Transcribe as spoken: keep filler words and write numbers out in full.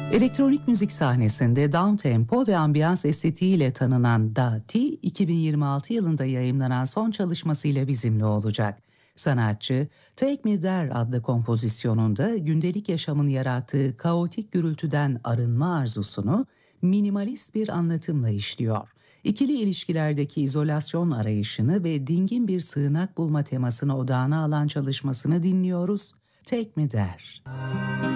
Elektronik müzik sahnesinde downtempo ve ambiyans estetiğiyle tanınan Dati, iki bin yirmi altı yılında yayımlanan son çalışmasıyla bizimle olacak. Sanatçı, Take Me There adlı kompozisyonunda gündelik yaşamın yarattığı kaotik gürültüden arınma arzusunu minimalist bir anlatımla işliyor. İkili ilişkilerdeki izolasyon arayışını ve dingin bir sığınak bulma temasını odağına alan çalışmasını dinliyoruz. Take Me There.